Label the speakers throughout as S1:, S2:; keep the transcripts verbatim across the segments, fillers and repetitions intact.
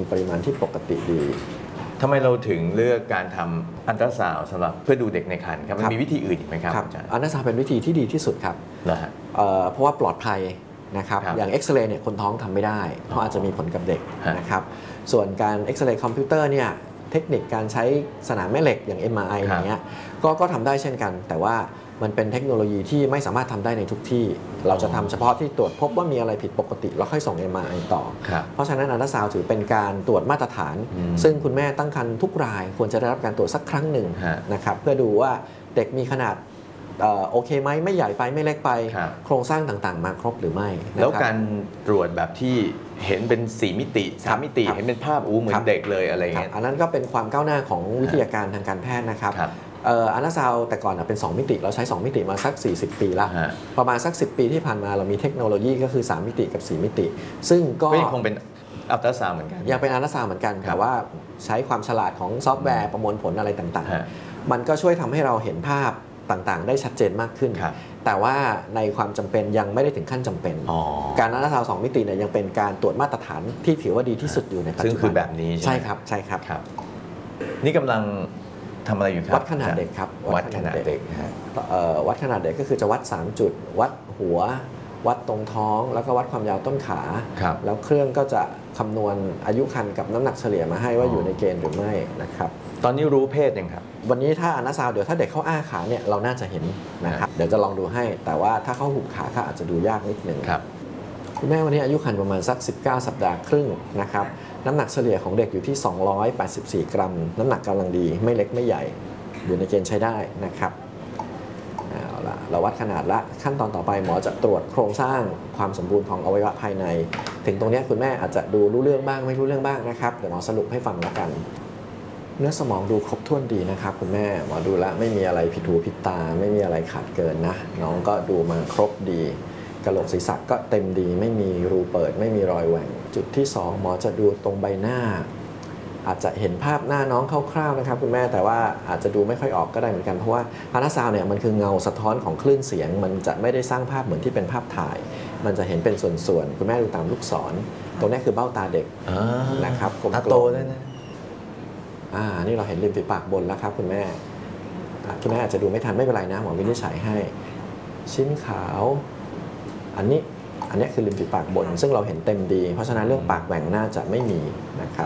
S1: ปริมาณที่ปกติดี
S2: ทำไมเราถึงเลือกการทำอัลตราซาวด์สำหรับเพื่อดูเด็กในครรภ์ครับมันมีวิธีอื่นอีกไหมครับอาจารย์
S1: อัลตราซาวด์เป็นวิธีที่ดีที่สุดครับเพราะว่าปลอดภัยนะครับอย่างเอ็กซเรย์เนี่ยคนท้องทำไม่ได้เพราะอาจจะมีผลกับเด็กนะครับส่วนการเอ็กซเรย์คอมพิวเตอร์เนี่ยเทคนิคการใช้สนามแม่เหล็กอย่าง เอ็ม อาร์ ไอ อย่างเงี้ยก็ก็ทำได้เช่นกันแต่ว่ามันเป็นเทคโนโลยีที่ไม่สามารถทำได้ในทุกที่เราจะทำเฉพาะที่ตรวจพบว่ามีอะไรผิดปกติแล้วค่อยส่ง เอ็ม อาร์ ไอ ต่อเพราะฉะนั้นอัลตราซาวด์ถือเป็นการตรวจมาตรฐานซึ่งคุณแม่ตั้งครรภ์ทุกรายควรจะได้รับการตรวจสักครั้งหนึ่งนะครับเพื่อดูว่าเด็กมีขนาดโอเคไหมไม่ใหญ่ไปไม่เล็กไปโครงสร้างต่างๆมาครบหรือไม่
S2: แล้วการตรวจแบบที่เห็นเป็นสี่มิติสามมิติเห็นเป็นภาพอู้เหมือนเด็กเลยอะไรเงี้ย
S1: อันนั้นก็เป็นความก้าวหน้าของวิทยาการทางการแพทย์นะครับอัลตราซาวด์แต่ก่อนเป็นสองมิติเราใช้สองมิติมาสักสี่สิบปีแล้วประมาณสักสิบปีที่ผ่านมาเรามีเทคโนโลยีก็คือสามมิติกับสี่มิติซึ่งก็
S2: ยังคงเป็นอัลตราซาวด์เหมือนกัน
S1: ยังเป็นอัลตราซาวด์เหมือนกันแต่ว่าใช้ความฉลาดของซอฟต์แวร์ประมวลผลอะไรต่างๆมันก็ช่วยทำให้เราเห็นภาพต่างๆได้ชัดเจนมากขึ้นแต่ว่าในความจำเป็นยังไม่ได้ถึงขั้นจำเป็นการอัลตราซาวด์สองมิติเนี่ยยังเป็นการตรวจมาตรฐานที่ถือว่าดีที่สุดอยู่ในปัจจุบัน
S2: ซึ่งคือแบบนี้
S1: ใช่ครับใช่ครับ
S2: นี่กำลังทำอะไรอยู่ครับ
S1: วัดขนาดเด็กครับ
S2: วัดขนาดเด็ก
S1: วัดขนาดเด็กก็คือจะวัดสามจุดวัดหัววัดตรงท้องแล้วก็วัดความยาวต้นขาแล้วเครื่องก็จะคำนวณอายุครรภ์กับน้ำหนักเฉลี่ยมาให้ว่าอยู่ในเกณฑ์หรือไม่นะครับ
S2: ตอนนี้รู้เพศยังครับ
S1: วันนี้ถ้าอัลตราซาวด์เดี๋ยวถ้าเด็กเขาอ้าขาเนี่ยเราน่าจะเห็นนะครับเดี๋ยวจะลองดูให้แต่ว่าถ้าเขาหุบขาก็อาจจะดูยากนิดนึง
S2: ครับ
S1: คุณแม่วันนี้อายุครรภ์ประมาณสักสิบเก้าสัปดาห์ครึ่งนะครับน้ำหนักเฉลี่ยของเด็กอยู่ที่สองร้อยแปดสิบสี่กรัมน้ำหนักกำลังดีไม่เล็กไม่ใหญ่อยู่ในเกณฑ์ใช้ได้นะครับเอาละเราวัดขนาดละขั้นตอนต่อไปหมอจะตรวจโครงสร้างความสมบูรณ์ของอวัยวะภายในถึงตรงนี้คุณแม่อาจจะดูรู้เรื่องบ้างไม่รู้เรื่องบ้างนะครับเดี๋ยวหมอสรุปให้ฟังแล้วกันเนื้อสมองดูครบถ้วนดีนะครับคุณแม่หมอดูแล้วไม่มีอะไรผิดหูผิดตาไม่มีอะไรขาดเกินนะน้องก็ดูมาครบดีกระโหลกศีรษะก็เต็มดีไม่มีรูเปิดไม่มีรอยแหว่งจุดที่สองหมอจะดูตรงใบหน้าอาจจะเห็นภาพหน้าน้องคร่าวๆนะครับคุณแม่แต่ว่าอาจจะดูไม่ค่อยออกก็ได้เหมือนกันเพราะว่าอัลตราซาวด์เนี่ยมันคือเงาสะท้อนของคลื่นเสียงมันจะไม่ได้สร้างภาพเหมือนที่เป็นภาพถ่ายมันจะเห็นเป็นส่วนๆคุณแม่ดูตามลูกศรตรงนี้คือเบ้าตาเด็กนะครับกลม
S2: ๆโตเลยนะ
S1: อ่านี่เราเห็นริมฝีปากบนแล้วครับคุณแม่คุณแม่อาจจะดูไม่ทันไม่เป็นไรนะหมอวินิจฉัยให้ชิ้นขาวอันนี้อันนี้คือริมฝีปากบนซึ่งเราเห็นเต็มดีเพราะฉะนั้นเรื่องปากแหว่งน่าจะไม่มีนะครับ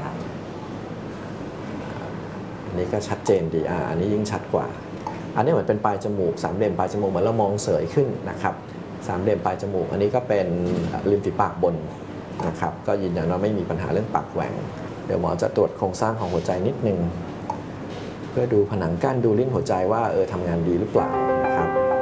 S1: อันนี้ก็ชัดเจนดีอ่าอันนี้ยิ่งชัดกว่าอันนี้เหมือนเป็นปลายจมูกสามเหลี่ยมปลายจมูกเหมือนเรามองเสยขึ้นนะครับสามเหลี่ยมปลายจมูกอันนี้ก็เป็นริมฝีปากบนนะครับก็ยืนยันว่าไม่มีปัญหาเรื่องปากแหว่งเดี๋ยวหมอจะตรวจโครงสร้างของหัวใจนิดนึงเพื่อดูผนังกั้นดูลิ้นหัวใจว่าเออทำงานดีหรือเปล่านะครับ